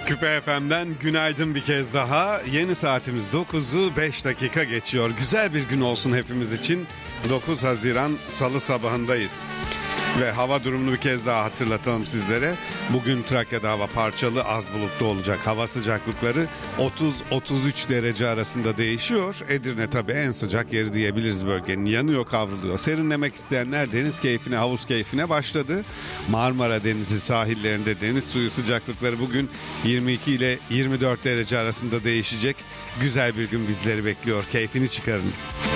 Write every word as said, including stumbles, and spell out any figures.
Küpe F M'den günaydın bir kez daha. Yeni saatimiz dokuzu beş dakika geçiyor. Güzel bir gün olsun hepimiz için. dokuz Haziran Salı sabahındayız. Ve hava durumunu bir kez daha hatırlatalım sizlere. Bugün Trakya'da hava parçalı, az bulutlu olacak. Hava sıcaklıkları otuz otuz üç derece arasında değişiyor. Edirne tabii en sıcak yeri diyebiliriz bölgenin. Yanıyor, kavruluyor. Serinlemek isteyenler deniz keyfine, havuz keyfine başladı. Marmara Denizi sahillerinde deniz suyu sıcaklıkları bugün yirmi iki ile yirmi dört derece arasında değişecek. Güzel bir gün bizleri bekliyor. Keyfini çıkarın.